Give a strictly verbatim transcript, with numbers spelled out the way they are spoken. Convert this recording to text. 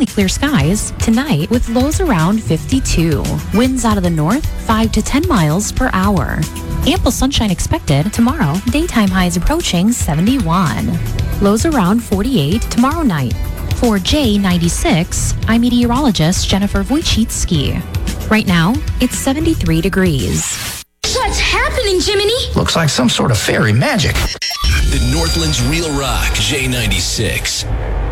mainly clear skies tonight with lows around fifty-two. Winds out of the north, five to ten miles per hour. Ample sunshine expected tomorrow. Daytime highs approaching seventy-one. Lows around forty-eight tomorrow night. For J ninety-six, I'm meteorologist Jennifer Wojcicki. Right now, it's seventy-three degrees. What's happening, Jiminy? Looks like some sort of fairy magic. The Northland's Real Rock, J ninety-six.